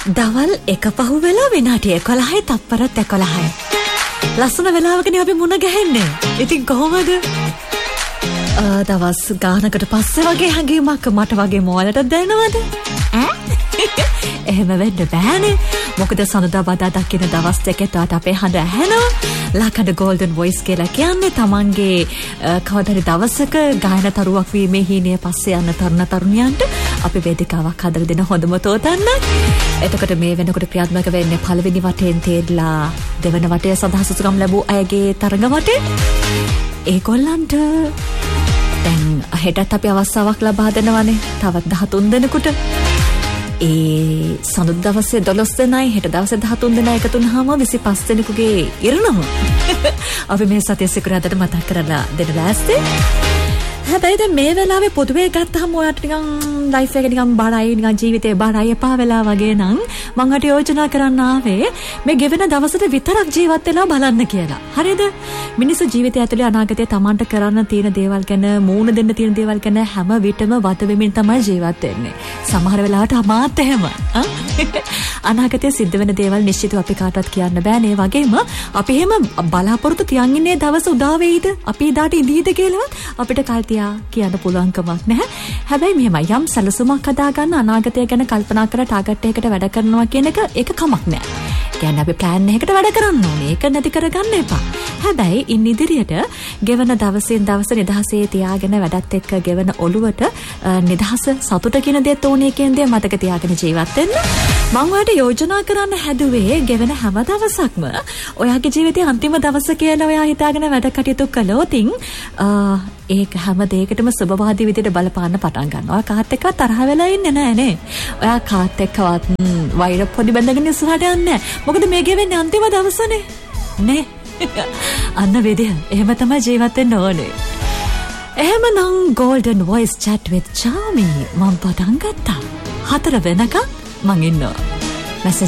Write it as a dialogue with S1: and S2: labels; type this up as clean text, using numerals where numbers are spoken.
S1: දවල් එක පහු වෙලා විනාඩි 11යි තප්පරත් 11යි. ලස්සන වෙලාවකනේ අපි මුණ ගැහෙන්නේ. ඉතින් කොහොමද? දවස් ගානකට පස්සේ වගේ හැඟීමක් මට වගේ මොලට දැනනවද? එහෙම වෙන්න බෑනේ. මොකද සඳුදා බදා දකින්න දවස් දෙකකට අපේ හඬ ඇහෙනවා. ලකඩ ගෝල්ඩන් වොයිස් කියලා කියන්නේ තමන්ගේ කවදාරි දවසක ගායන තරුවක් වීමේ හීනය පස්සේ යන තරුණ තරුණියන්ට අපි වේදිකාවක් හදලා දෙන හොඳම තෝතන්නක්. එතකොට මේ වෙනකොට ක්‍රියාත්මක වෙන්නේ පළවෙනි වටේන් තේරලා දෙවන වටේ සඳහා සුසුකම් ලැබූ අයගේ තරඟ වටේ. ඒගොල්ලන්ට දැන් හෙටත් අපි අවස්ථාවක් ලබා දෙනවනේ. තවත් 13 දෙනෙකුට. ඒ සඳුදා දවසේ 12 දෙනයි හෙට දවසේ 13 දෙනයි එකතු වුනහම 25 දෙනෙකුගේ ඉරණම අපි මේ සතිය සිකුරාදට මතක් කරලා දෙන්න ලෑස්ති. හැබැයි දැන් මේ වෙලාවේ පොදුවේ ගත්තාම ඔයාලට නිකන් ලයිෆ් එක නිකන් බාරයි නිකන් ජීවිතේ බාරයි එපා වෙලා වගේ නම් මම අට යෝජනා කරන්න ආවේ මේ ගෙවෙන දවසට විතරක් ජීවත් වෙලා බලන්න කියලා. හරිද? මිනිස්සු ජීවිතය ඇතුලේ අනාගතයේ Tamanට කරන්න තියෙන දේවල් ගැන මූණ දෙන්න තියෙන දේවල් ගැන හැම විටම වත වෙමින් තමයි ජීවත් වෙන්නේ. සමහර වෙලාවට අමාත් එහෙම. අනාගතයේ සිද්ධ වෙන දේවල් නිශ්චිතව අපි කාටවත් කියන්න බෑනේ. ඒ වගේම අපි එහෙම බලාපොරොත්තු තියන් ඉන්නේ දවස උදා වෙයිද? අපි එදාට ඉදීද කියලා අපිට කල්තියා කියන්න පුළුවන් කමක් නැහැ. හැබැයි මෙහෙමයි යම් සැලසුමක් හදාගන්න අනාගතය ගැන කල්පනා කරලා ටාගට් එකකට වැඩ කරනවා කියන එක ඒක කමක් නෑ. කියන්නේ අපි ප්ලෑන් එකකට වැඩ කරන්න ඕනේ. ඒක නැති කරගන්න එපා. හැබැයි ඉන් ඉදිරියට ගෙවන දවසින් දවස නිදහසේ තියාගෙන වැඩත් එක්ක ගෙවන ඔළුවට නිදහස සතුට කියන දේ තෝනේ කියන දේ මතක තියාගෙන ජීවත් වෙන්න. මම ඔයාලට යෝජනා කරන්න හැදුවේ ගෙවන හැම දවසක්ම ඔයාගේ ජීවිතයේ අන්තිම දවස කියලා ඔයා හිතාගෙන වැඩ කටයුතු කළොත් ඒක හැම දෙයකටම සුබවාදී විදිහට බලපාන්න පටන් ගන්නවා. කාත් එක්ක තරහ වෙලා ඉන්නේ නැහනේ. ඔයා කාත් එක්කවත් වෛර පොඩි බඳගෙන ඉස්සරහට යන්නේ නැහැ. මොකද මේ ගෙවෙන්නේ අන්තිම දවසනේ. නේ? අන්න වේදිය. එහෙම තමයි ජීවත් වෙන්න ඕනේ. එහෙමනම් Golden Voice Chat with Charmy මම පටන් ගත්තා. 4 වෙනකම් මං ඉන්නවා.